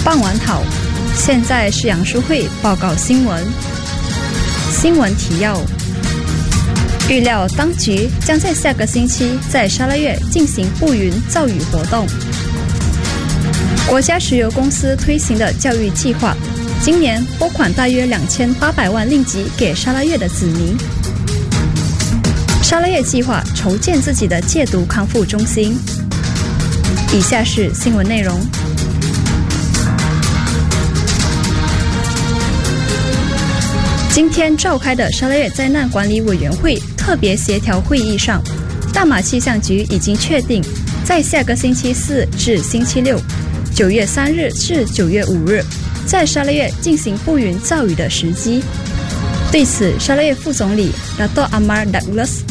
傍晚好，现在是杨淑慧报告新闻。新闻提要：预料当局将在下个星期在沙拉越进行布云造雨活动。国家石油公司推行的教育计划，今年拨款大约2800万令吉给沙拉越的子民。沙拉越计划筹建自己的戒毒康复中心。以下是新闻内容。今天召开的沙拉越灾难管理委员会特别协调会议上，大马气象局已经确定在下个星期四至星期六9月3日至9月5日在沙拉越进行布云造雨的时机。对此，沙拉越副总理 Dato' Amar Douglas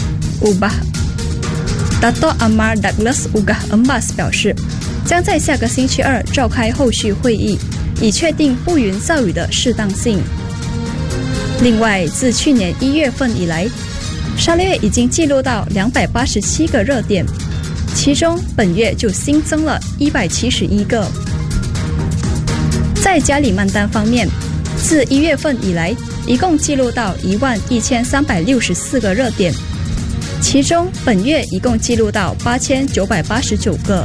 Ugah Embas 表示，将在下个星期二召开后续会议，以确定布云造雨的适当性。另外，自去年1月份以来，沙拉越已经记录到287个热点，其中本月就新增了171个。在加里曼丹方面，自1月份以来，一共记录到11364个热点，其中本月一共记录到8989个。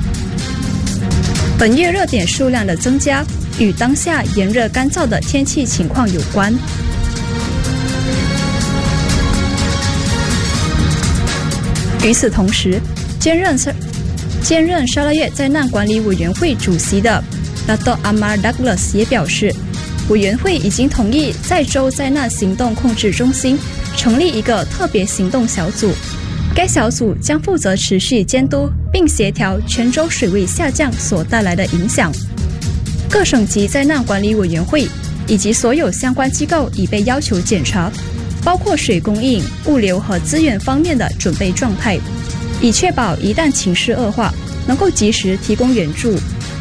本月热点数量的增加与当下炎热干燥的天气情况有关。与此同时，兼任沙拉越灾难管理委员会主席的 Dato' Amar Douglas 也表示，委员会已经同意在州灾难行动控制中心成立一个特别行动小组，该小组将负责持续监督并协调全州水位下降所带来的影响。各省级灾难管理委员会以及所有相关机构已被要求检查包括水供应、物流和资源方面的准备状态，以确保一旦情势恶化，能够及时提供援助。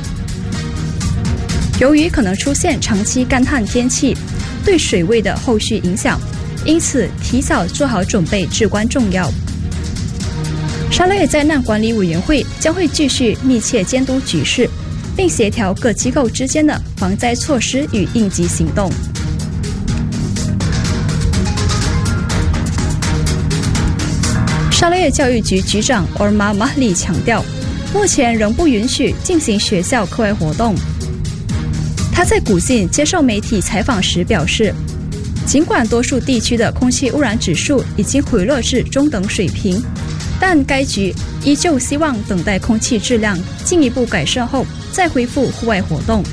由于可能出现长期干旱天气对水位的后续影响，因此提早做好准备至关重要。沙拉越灾难管理委员会将会继续密切监督局势，并协调各机构之间的防灾措施与应急行动。沙拉越教育局局长 Orma Mahli 强调，目前仍不允许进行学校课外活动。他在古晋接受媒体采访时表示，尽管多数地区的空气污染指数已经回落至中等水平，但该局依旧希望等待空气质量进一步改善后再恢复户外活动。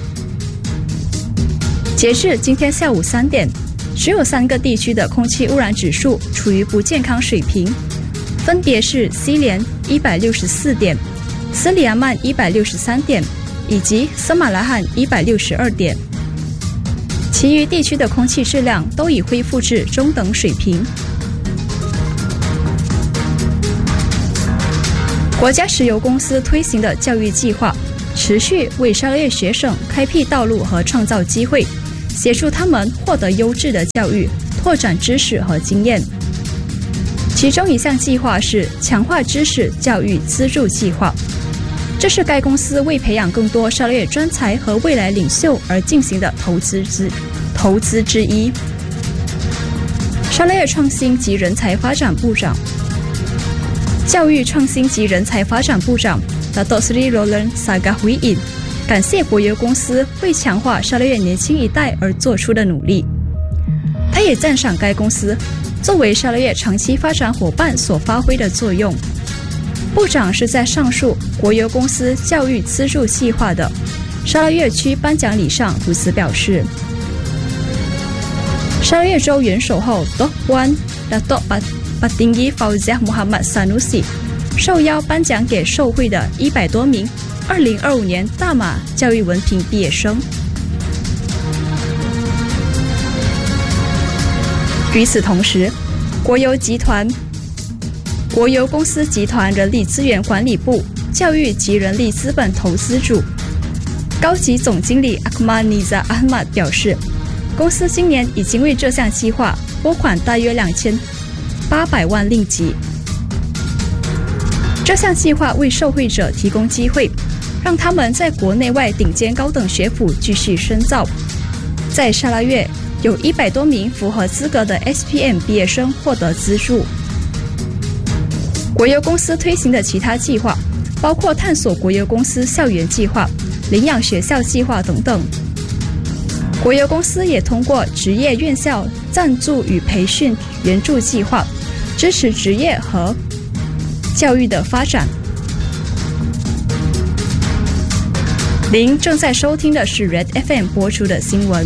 截至今天下午3点，只有3个地区的空气污染指数处于不健康水平，分别是西连164点、斯里亚曼163点以及斯马拉罕162点。其余地区的空气质量都已恢复至中等水平。国家石油公司推行的教育计划，持续为沙拉越学生开辟道路和创造机会，协助他们获得优质的教育，拓展知识和经验。其中一项计划是强化知识教育资助计划，这是该公司为培养更多沙拉越专才和未来领袖而进行的投资之一。沙拉越创新及人才发展部长、教育创新及人才发展部长 Dato' Sri Roland Sagahuiin 感谢国油公司为强化沙拉越年轻一代而做出的努力。他也赞赏该公司作为沙拉越长期发展伙伴所发挥的作用。部长是在上述国油公司教育资助计划的沙拉越区颁奖礼上如此表示。沙拉越州元首后 Dr. Dato' Patinggi Fauziah Muhammad Sanusi 受邀颁奖给受惠的100多名2025年大马教育文凭毕业生。与此同时，国油公司集团人力资源管理部教育及人力资本投资组高级总经理 Akmal Niza Ahmad 表示，公司今年已经为这项计划拨款大约2800万令吉。这项计划为受惠者提供机会， 让他们在国内外顶尖高等学府继续深造。在沙拉越，有100多名符合资格的 SPM 毕业生获得资助。国有公司推行的其他计划包括探索国有公司校园计划、领养学校计划等等。国有公司也通过职业院校赞助与培训援助计划，支持职业和教育的发展。您正在收听的是 Red FM 播出的新闻。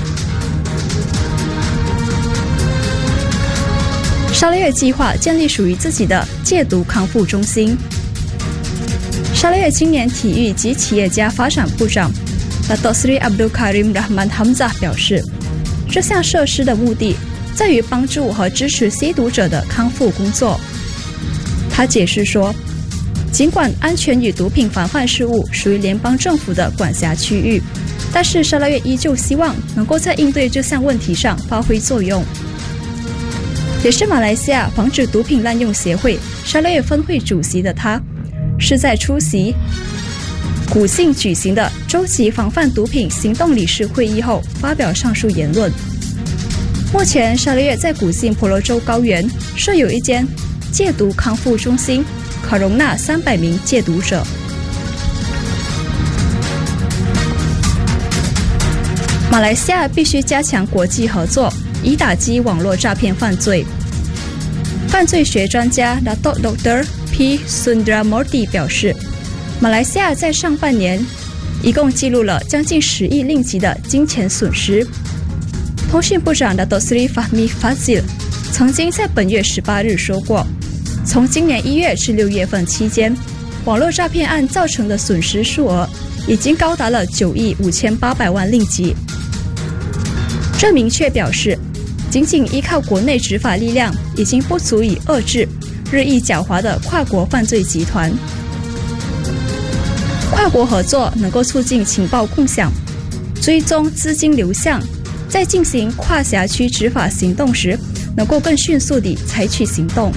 沙拉越计划建立属于自己的戒毒康复中心。沙拉越青年体育及企业家发展部长 Dato Sri Abdul Karim Rahman Hamzah 表示，这项设施的目的在于帮助和支持吸毒者的康复工作。他解释说，尽管安全与毒品防范事务属于联邦政府的管辖区域，但是沙拉越依旧希望能够在应对这项问题上发挥作用。也是马来西亚防止毒品滥用协会沙拉越分会主席的他，是在出席古晋举行的州级防范毒品行动理事会议后发表上述言论。目前沙拉越在古晋婆罗洲高原设有一间戒毒康复中心，可容纳300名戒毒者。马来西亚必须加强国际合作，以打击网络诈骗犯罪。犯罪学专家 Dato Dr. P. Sundaramurthy 表示，马来西亚在上半年一共记录了将近10亿令吉的金钱损失。通讯部长 Dato Sri Fahmi Fadzil 曾经在本月18日说过，从今年1月至6月份期间，网络诈骗案造成的损失数额已经高达了9亿5800万令吉。这明确表示，仅仅依靠国内执法力量已经不足以遏制日益狡猾的跨国犯罪集团。跨国合作能够促进情报共享，追踪资金流向，在进行跨辖区执法行动时能够更迅速地采取行动。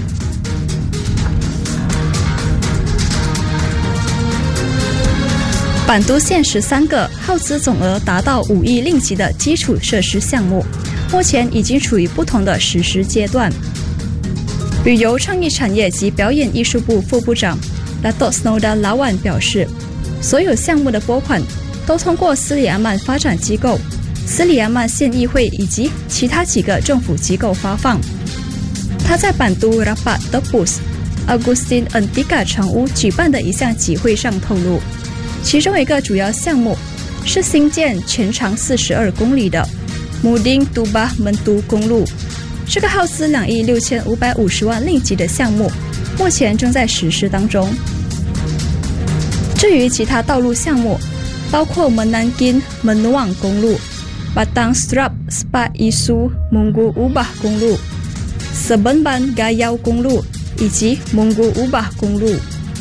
板都县13个耗资总额达到5亿令吉的基础设施项目，目前已经处于不同的实施阶段。旅游创意产业及表演艺术部副部长 Dato Snoda Lawan 表示，所有项目的拨款都通过斯里阿曼发展机构、斯里阿曼县议会以及其他几个政府机构发放。他在板都 Rapat Tepus Agustin Antika 城屋举办的一项集会上透露，其中一个主要项目是新建全长42公里的 Muding Tubah Mentu 公路，这个耗资2亿6550万令吉的项目目前正在实施当中。至于其他道路项目，包括 Menangkin Menuang 公路、Batang Strap Spa Isu Munggu Ubah 公路、Sebenban Gayau 公路以及 Munggu Ubah 公路。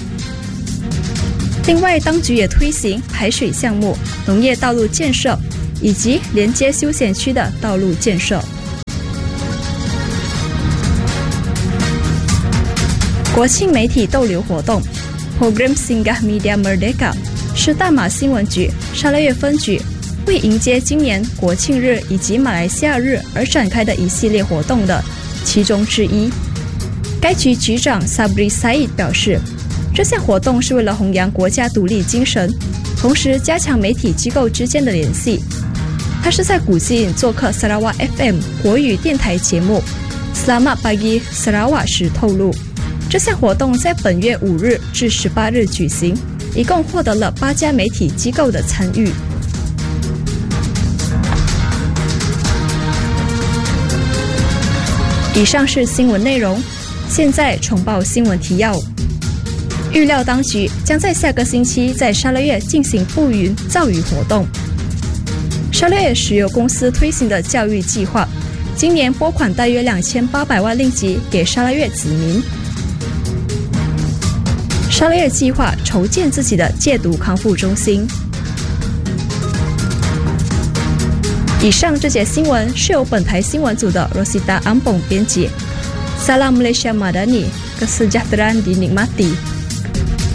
另外，当局也推行排水项目、农业道路建设以及连接休闲区的道路建设。国庆媒体逗留活动 Program Singgah Media Merdeka 是大马新闻局沙拉越分局为迎接今年国庆日以及马来西亚日而展开的一系列活动的其中之一。该局局长 Sabri Said 表示，这项活动是为了弘扬国家独立精神，同时加强媒体机构之间的联系。他是在古晋做客 Sarawak FM 国语电台节目 Selamat Pagi Sarawak 时透露，这项活动在本月5日至18日举行，一共获得了8家媒体机构的参与。以上是新闻内容，现在重报新闻提要。预料当局将在下个星期在沙拉越进行布云造雨活动。沙拉越石油公司推行的教育计划，今年拨款大约2800万令吉给沙拉越子民。沙拉越计划筹建自己的戒毒康复中心。以上这节新闻是由本台新闻组的 Rosita Ampong 编辑。Salam Malaysia Madani, kesejahteraan dinikmati.